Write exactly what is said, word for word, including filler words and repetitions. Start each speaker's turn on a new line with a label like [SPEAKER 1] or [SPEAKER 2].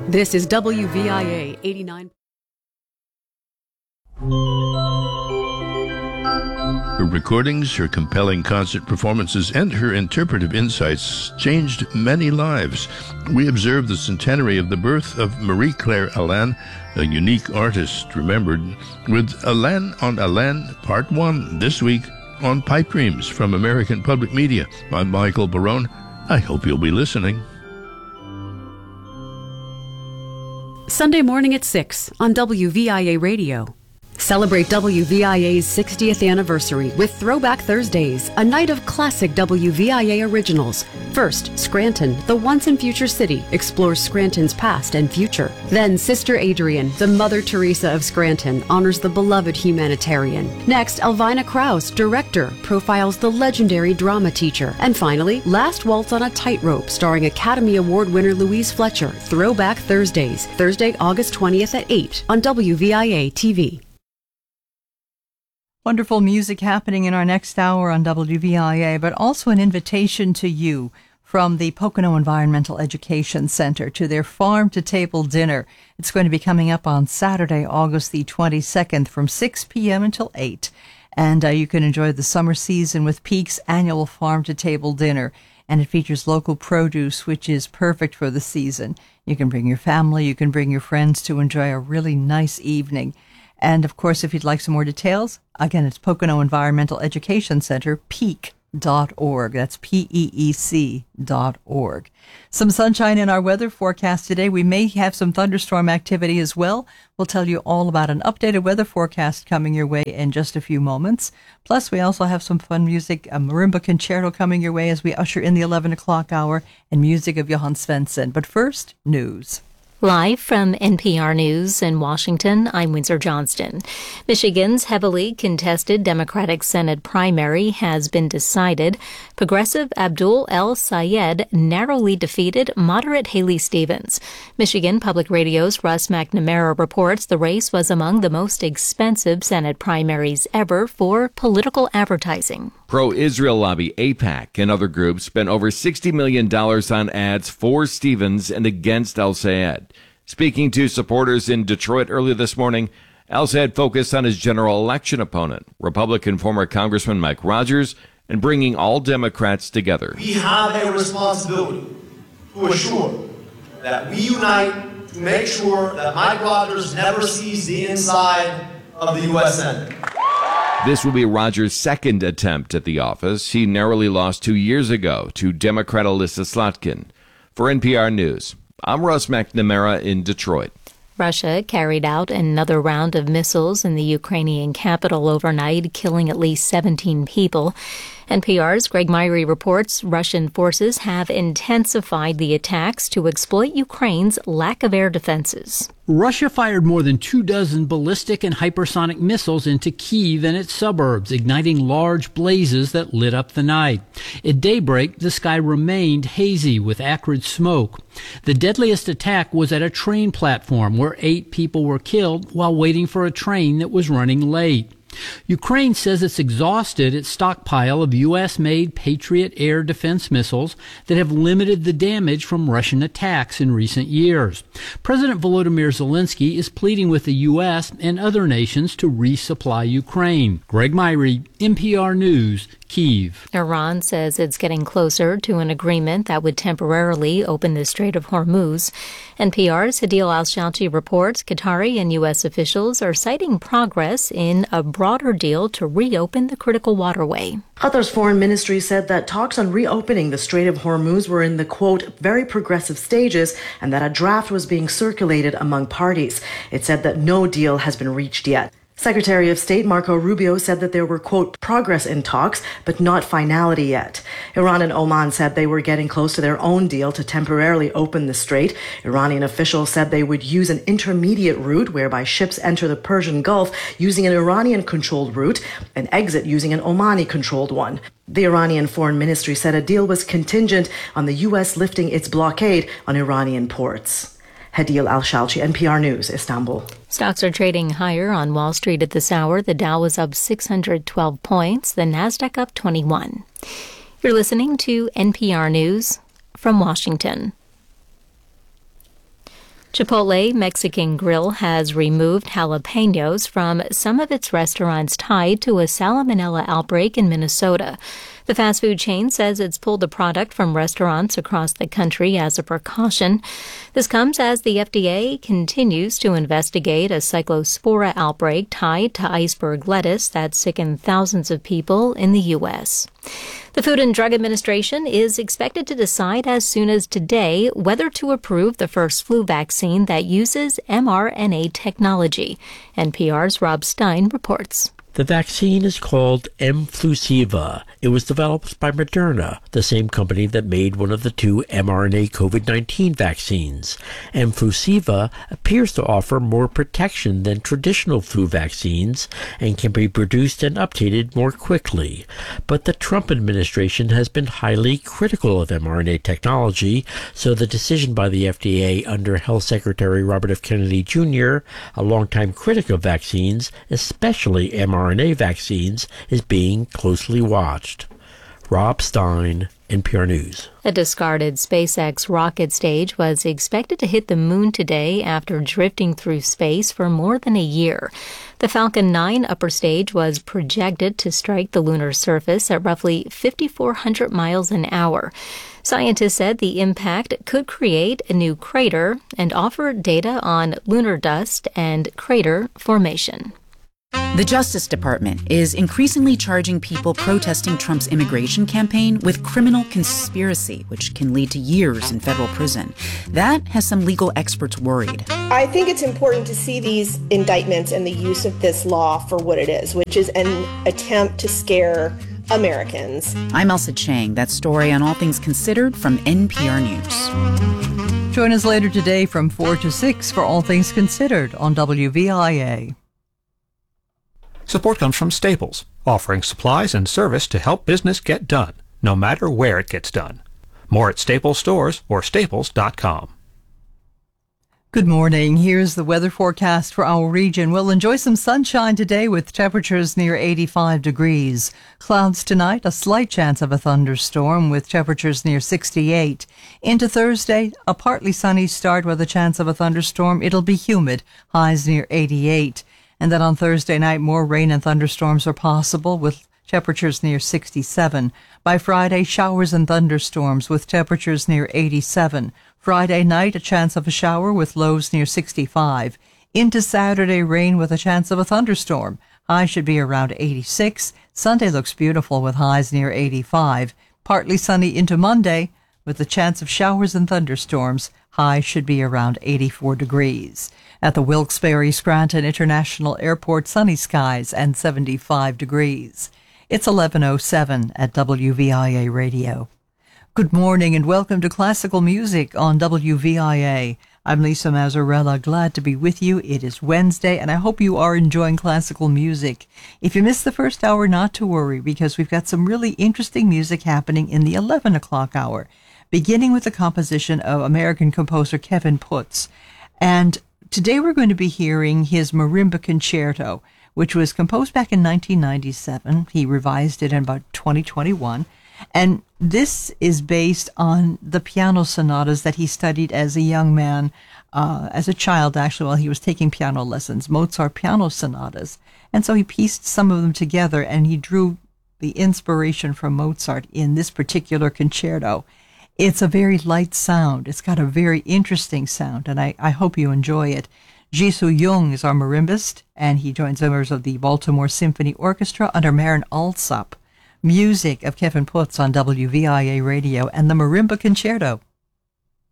[SPEAKER 1] This is W V I A eighty-nine.
[SPEAKER 2] Her recordings, her compelling concert performances, and her interpretive insights changed many lives. We observe the centenary of the birth of Marie-Claire Alain, a unique artist remembered, with Alain on Alain Part one this week on Pipe Dreams from American Public Media. I'm Michael Barone. I hope you'll be listening.
[SPEAKER 1] Sunday morning at six on W V I A Radio. Celebrate W V I A's sixtieth anniversary with Throwback Thursdays, a night of classic W V I A originals. First, Scranton, the once and future city, explores Scranton's past and future. Then, Sister Adrian, the Mother Teresa of Scranton, honors the beloved humanitarian. Next, Elvina Krause, director, profiles the legendary drama teacher. And finally, Last Waltz on a Tightrope, starring Academy Award winner Louise Fletcher. Throwback Thursdays, Thursday, August twentieth at eight on W V I A T V.
[SPEAKER 3] Wonderful music happening in our next hour on W V I A, but also an invitation to you from the Pocono Environmental Education Center to their farm-to-table dinner. It's going to be coming up on Saturday, August the twenty-second from six p.m. until eight. And uh, you can enjoy the summer season with Peak's annual farm-to-table dinner. And it features local produce, which is perfect for the season. You can bring your family, you can bring your friends to enjoy a really nice evening. And, of course, if you'd like some more details, again, it's Pocono Environmental Education Center, peak dot org. That's P E E C dot org. Some sunshine in our weather forecast today. We may have some thunderstorm activity as well. We'll tell you all about an updated weather forecast coming your way in just a few moments. Plus, we also have some fun music, a marimba concerto coming your way as we usher in the eleven o'clock hour, and music of Johan Svensson. But first, news.
[SPEAKER 4] Live from N P R News in Washington, I'm Windsor Johnston. Michigan's heavily contested Democratic Senate primary has been decided. Progressive Abdul El-Sayed narrowly defeated moderate Haley Stevens. Michigan Public Radio's Russ McNamara reports the race was among the most expensive Senate primaries ever for political advertising.
[SPEAKER 5] Pro-Israel lobby AIPAC and other groups spent over sixty million dollars on ads for Stevens and against El-Sayed. Speaking to supporters in Detroit earlier this morning, El-Sayed focused on his general election opponent, Republican former Congressman Mike Rogers, and bringing all Democrats together.
[SPEAKER 6] We have a responsibility to assure that we unite to make sure that Mike Rogers never sees the inside of the U S Senate.
[SPEAKER 5] This will be Rogers' second attempt at the office. He narrowly lost two years ago to Democrat Alyssa Slotkin. For N P R News, I'm Russ McNamara in Detroit.
[SPEAKER 4] Russia carried out another round of missiles in the Ukrainian capital overnight, killing at least seventeen people. N P R's Greg Myrie reports Russian forces have intensified the attacks to exploit Ukraine's lack of air defenses.
[SPEAKER 7] Russia fired more than two dozen ballistic and hypersonic missiles into Kyiv and its suburbs, igniting large blazes that lit up the night. At daybreak, the sky remained hazy with acrid smoke. The deadliest attack was at a train platform where eight people were killed while waiting for a train that was running late. Ukraine says it's exhausted its stockpile of U S-made Patriot air defense missiles that have limited the damage from Russian attacks in recent years. President Volodymyr Zelensky is pleading with the U S and other nations to resupply Ukraine. Greg Myrie, N P R News, Kyiv.
[SPEAKER 4] Iran says it's getting closer to an agreement that would temporarily open the Strait of Hormuz. N P R's Hadil Al-Shalchi reports Qatari and U S officials are citing progress in a broader deal to reopen the critical waterway.
[SPEAKER 8] Qatar's foreign ministry said that talks on reopening the Strait of Hormuz were in the, quote, very progressive stages and that a draft was being circulated among parties. It said that no deal has been reached yet. Secretary of State Marco Rubio said that there were, quote, progress in talks, but not finality yet. Iran and Oman said they were getting close to their own deal to temporarily open the strait. Iranian officials said they would use an intermediate route whereby ships enter the Persian Gulf using an Iranian-controlled route and exit using an Omani-controlled one. The Iranian Foreign Ministry said a deal was contingent on the U S lifting its blockade on Iranian ports. Hadil Al-Shalchi, N P R News, Istanbul.
[SPEAKER 4] Stocks are trading higher on Wall Street at this hour. The Dow was up six hundred twelve points, the Nasdaq up twenty-one. You're listening to N P R News from Washington. Chipotle Mexican Grill has removed jalapenos from some of its restaurants tied to a salmonella outbreak in Minnesota. The fast food chain says it's pulled the product from restaurants across the country as a precaution. This comes as the F D A continues to investigate a cyclospora outbreak tied to iceberg lettuce that sickened thousands of people in the U S. The Food and Drug Administration is expected to decide as soon as today whether to approve the first flu vaccine that uses mRNA technology. N P R's Rob Stein reports.
[SPEAKER 9] The vaccine is called mFlusiva. It was developed by Moderna, the same company that made one of the two mRNA COVID nineteen vaccines. mFlusiva appears to offer more protection than traditional flu vaccines and can be produced and updated more quickly. But the Trump administration has been highly critical of mRNA technology, so the decision by the F D A under Health Secretary Robert F. Kennedy Junior, a longtime critic of vaccines, especially mRNA vaccines, is being closely watched. Rob Stein, N P R News.
[SPEAKER 4] A discarded SpaceX rocket stage was expected to hit the moon today after drifting through space for more than a year. The Falcon nine upper stage was projected to strike the lunar surface at roughly fifty-four hundred miles an hour. Scientists said the impact could create a new crater and offer data on lunar dust and crater formation.
[SPEAKER 10] The Justice Department is increasingly charging people protesting Trump's immigration campaign with criminal conspiracy, which can lead to years in federal prison. That has some legal experts worried.
[SPEAKER 11] I think it's important to see these indictments and the use of this law for what it is, which is an attempt to scare Americans.
[SPEAKER 10] I'm Elsa Chang. That story on All Things Considered from N P R News.
[SPEAKER 3] Join us later today from four to six for All Things Considered on W V I A.
[SPEAKER 12] Support comes from Staples, offering supplies and service to help business get done, no matter where it gets done. More at Staples stores or staples dot com.
[SPEAKER 3] Good morning. Here's the weather forecast for our region. We'll enjoy some sunshine today with temperatures near eighty-five degrees. Clouds tonight, a slight chance of a thunderstorm with temperatures near sixty-eight. Into Thursday, a partly sunny start with a chance of a thunderstorm. It'll be humid, highs near eighty-eight. And then on Thursday night, more rain and thunderstorms are possible with temperatures near sixty-seven. By Friday, showers and thunderstorms with temperatures near eighty-seven. Friday night, a chance of a shower with lows near sixty-five. Into Saturday, rain with a chance of a thunderstorm. Highs should be around eighty-six. Sunday looks beautiful with highs near eighty-five. Partly sunny into Monday with a chance of showers and thunderstorms. Highs should be around eighty-four degrees. At the Wilkes-Barre Scranton International Airport, sunny skies and seventy-five degrees. It's eleven oh seven at W V I A Radio. Good morning and welcome to Classical Music on W V I A. I'm Lisa Mazzarella, glad to be with you. It is Wednesday and I hope you are enjoying classical music. If you missed the first hour, not to worry, because we've got some really interesting music happening in the eleven o'clock hour, beginning with the composition of American composer Kevin Putz. And today we're going to be hearing his Marimba Concerto, which was composed back in nineteen ninety-seven. He revised it in about twenty twenty-one. And this is based on the piano sonatas that he studied as a young man, uh, as a child actually, while he was taking piano lessons, Mozart piano sonatas. And so he pieced some of them together and he drew the inspiration from Mozart in this particular concerto. It's a very light sound. It's got a very interesting sound, and I, I hope you enjoy it. Jisoo Jung is our marimbist, and he joins members of the Baltimore Symphony Orchestra under Marin Alsop. Music of Kevin Putz on W V I A Radio and the Marimba Concerto.